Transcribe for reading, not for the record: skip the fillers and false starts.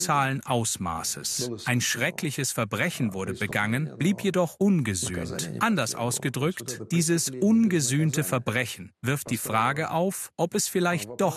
Ausmaßes. Ein schreckliches Verbrechen wurde begangen, blieb jedoch ungesühnt. Anders ausgedrückt, dieses ungesühnte Verbrechen wirft die Frage auf, ob es vielleicht doch